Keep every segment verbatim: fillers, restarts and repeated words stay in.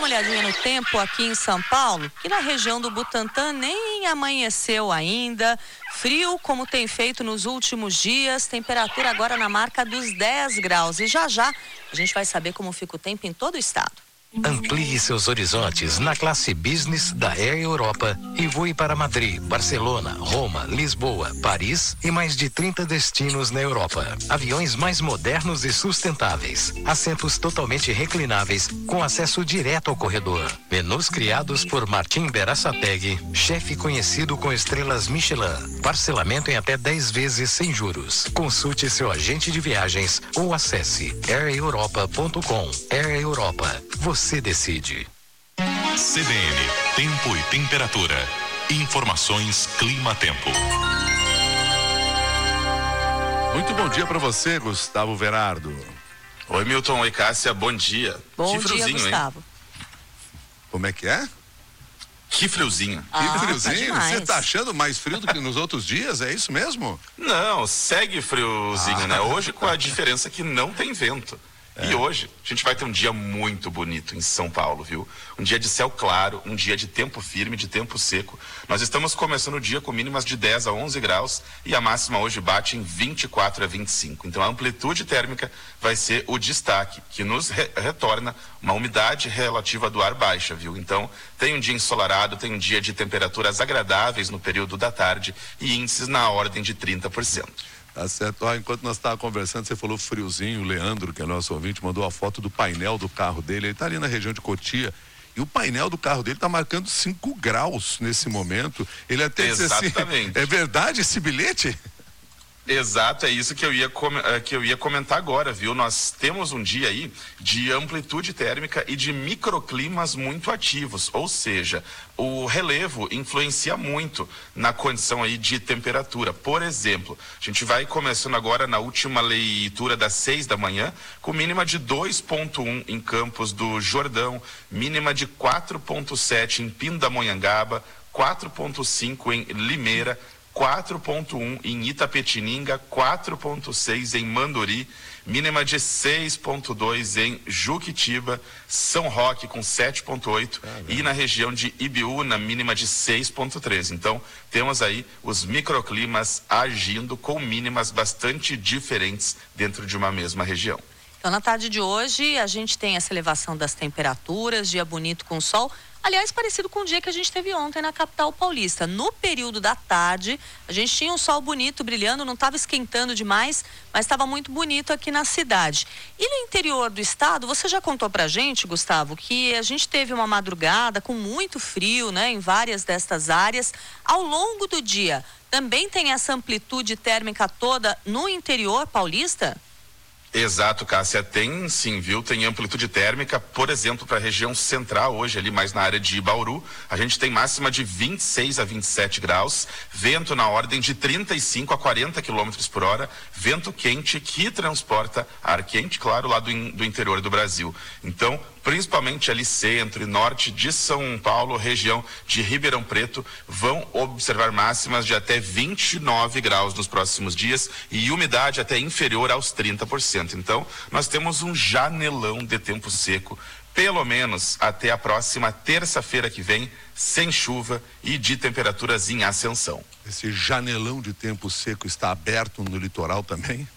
uma olhadinha no tempo aqui em São Paulo, que na região do Butantã nem amanheceu ainda. Frio, como tem feito nos últimos dias, temperatura agora na marca dos dez graus. E já já a gente vai saber como fica o tempo em todo o estado. Amplie seus horizontes na classe Business da Air Europa e voe para Madrid, Barcelona, Roma, Lisboa, Paris e mais de trinta destinos na Europa. Aviões mais modernos e sustentáveis, assentos totalmente reclináveis com acesso direto ao corredor. Menus criados por Martim Berasategui, chefe conhecido com estrelas Michelin. Parcelamento em até dez vezes sem juros. Consulte seu agente de viagens ou acesse air europa ponto com. Air Europa. Você Você decide. C D N, tempo e temperatura. Informações Clima-Tempo. Muito bom dia para você, Gustavo Verardo. Oi, Milton. Oi, Cássia. Bom dia. Bom que dia, Gustavo. Hein? Como é que é? Que friozinho. Ah, que friozinho? tá Você tá achando mais frio do que nos outros dias? É isso mesmo? Não, segue friozinho, ah. né? Hoje com a diferença que não tem vento. É. E hoje, a gente vai ter um dia muito bonito em São Paulo, viu? Um dia de céu claro, um dia de tempo firme, de tempo seco. Nós estamos começando o dia com mínimas de dez a onze graus e a máxima hoje bate em vinte e quatro a vinte e cinco. Então a amplitude térmica vai ser o destaque, que nos re- retorna uma umidade relativa do ar baixa, viu? Então tem um dia ensolarado, tem um dia de temperaturas agradáveis no período da tarde e índices na ordem de trinta por cento. Tá certo. Ó, enquanto nós estávamos conversando, você falou friozinho. O Leandro, que é nosso ouvinte, mandou a foto do painel do carro dele. Ele está ali na região de Cotia. E o painel do carro dele está marcando cinco graus nesse momento. Ele até disse assim: é verdade esse bilhete? Exato, é isso que eu ia com, que eu ia comentar agora, viu? Nós temos um dia aí de amplitude térmica e de microclimas muito ativos, ou seja, o relevo influencia muito na condição aí de temperatura. Por exemplo, a gente vai começando agora na última leitura das seis da manhã, com mínima de dois ponto um em Campos do Jordão, mínima de quatro ponto sete em Pindamonhangaba, quatro ponto cinco em Limeira, quatro ponto um em Itapetininga, quatro ponto seis em Mandori, mínima de seis ponto dois em Juquitiba, São Roque com sete ponto oito ah, e na região de Ibiúna, mínima de seis ponto três. Então, temos aí os microclimas agindo com mínimas bastante diferentes dentro de uma mesma região. Então, na tarde de hoje, a gente tem essa elevação das temperaturas, dia bonito com sol. Aliás, parecido com o dia que a gente teve ontem na capital paulista. No período da tarde, a gente tinha um sol bonito brilhando, não estava esquentando demais, mas estava muito bonito aqui na cidade. E no interior do estado, você já contou pra gente, Gustavo, que a gente teve uma madrugada com muito frio, né, em várias destas áreas. Ao longo do dia, também tem essa amplitude térmica toda no interior paulista? Exato, Cássia, tem sim, viu? Tem amplitude térmica, por exemplo, para a região central, hoje ali mais na área de Bauru, a gente tem máxima de vinte e seis a vinte e sete graus, vento na ordem de trinta e cinco a quarenta quilômetros por hora, vento quente que transporta ar quente, claro, lá do, in, do interior do Brasil. Então, principalmente ali centro e norte de São Paulo, região de Ribeirão Preto, vão observar máximas de até vinte e nove graus nos próximos dias e umidade até inferior aos trinta por cento. Então, nós temos um janelão de tempo seco, pelo menos até a próxima terça-feira que vem, sem chuva e de temperaturas em ascensão. Esse janelão de tempo seco está aberto no litoral também?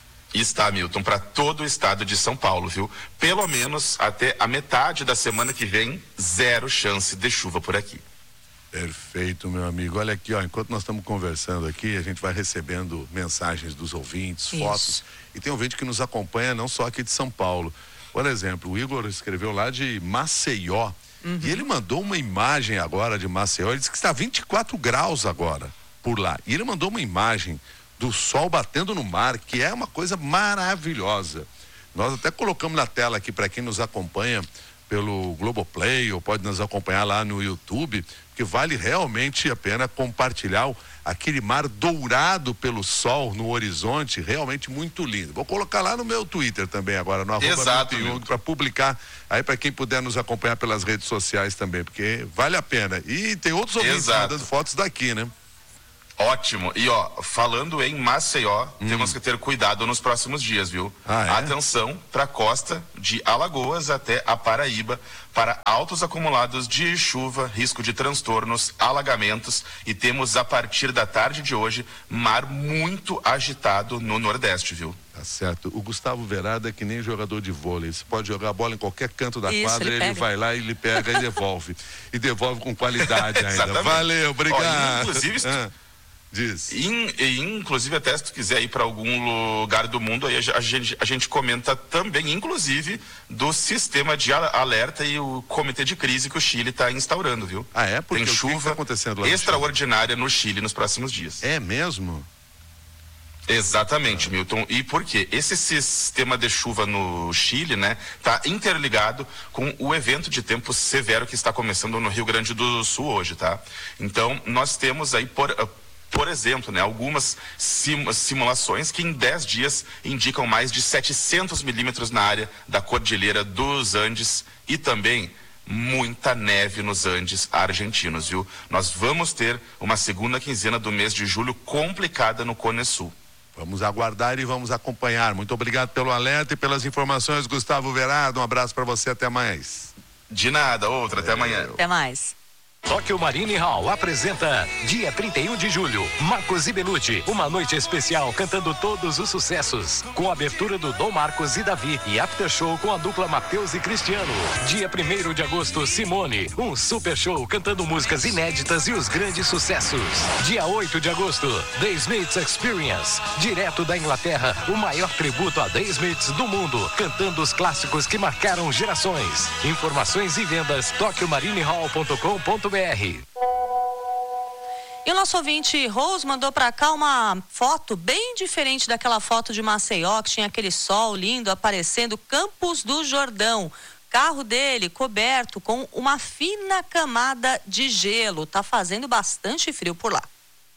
Está, Milton, para todo o estado de São Paulo, viu? Pelo menos até a metade da semana que vem, zero chance de chuva por aqui. Perfeito, meu amigo. Olha aqui, ó, enquanto nós estamos conversando aqui, a gente vai recebendo mensagens dos ouvintes, Isso. fotos. E tem ouvinte que nos acompanha não só aqui de São Paulo. Por exemplo, o Igor escreveu lá de Maceió. Uhum. E ele mandou uma imagem agora de Maceió. Ele disse que está vinte e quatro graus agora por lá. E ele mandou uma imagem do sol batendo no mar, que é uma coisa maravilhosa. Nós até colocamos na tela aqui para quem nos acompanha pelo Globoplay ou pode nos acompanhar lá no YouTube, que vale realmente a pena compartilhar aquele mar dourado pelo sol no horizonte, realmente muito lindo. Vou colocar lá no meu Twitter também agora, no arroba para publicar aí para quem puder nos acompanhar pelas redes sociais também, porque vale a pena. E tem outros ouvintes mandando fotos daqui, né? Ótimo. E ó, falando em Maceió, hum. temos que ter cuidado nos próximos dias, viu? Ah, é? Atenção para a costa de Alagoas até a Paraíba, para altos acumulados de chuva, risco de transtornos, alagamentos, e temos a partir da tarde de hoje mar muito agitado no Nordeste, viu? Tá certo. O Gustavo Verada é que nem jogador de vôlei. Você pode jogar a bola em qualquer canto da Isso, quadra, ele, ele, ele vai lá e ele pega e devolve. E devolve com qualidade ainda. Exatamente. Valeu, obrigado. Ó, inclusive, ah, diz. In, inclusive, até se tu quiser ir para algum lugar do mundo, aí a, a, gente, a gente comenta também, inclusive, do sistema de alerta e o comitê de crise que o Chile está instaurando, viu? Ah, é? Porque tem o chuva que que tá acontecendo lá no extraordinária no Chile nos próximos dias. É mesmo? Exatamente, Milton. E por quê? Esse sistema de chuva no Chile, né, tá interligado com o evento de tempo severo que está começando no Rio Grande do Sul hoje, tá? Então, nós temos aí, por, por exemplo, né, algumas sim, simulações que em dez dias indicam mais de setecentos milímetros na área da Cordilheira dos Andes e também muita neve nos Andes argentinos, viu? Nós vamos ter uma segunda quinzena do mês de julho complicada no Cone Sul. Vamos aguardar e vamos acompanhar. Muito obrigado pelo alerta e pelas informações, Gustavo Verada. Um abraço para você, até mais. De nada, outra, até amanhã. Até mais. Tóquio Marine Hall apresenta dia trinta e um de julho, Marcos e Belucci, uma noite especial cantando todos os sucessos, com a abertura do Dom Marcos e Davi e after show com a dupla Matheus e Cristiano. Dia primeiro de agosto, Simone, um super show cantando músicas inéditas e os grandes sucessos. Dia oito de agosto, The Smiths Experience, direto da Inglaterra, o maior tributo a The Smiths do mundo, cantando os clássicos que marcaram gerações. Informações e vendas tóquio marine hall ponto com ponto br. E o nosso ouvinte Rose mandou pra cá uma foto bem diferente daquela foto de Maceió, que tinha aquele sol lindo aparecendo, Campos do Jordão. Carro dele coberto com uma fina camada de gelo. Tá fazendo bastante frio por lá.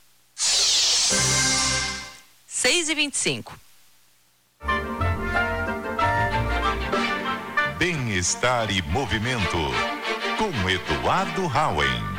seis e vinte e cinco. Bem-estar e movimento com Eduardo Hauen.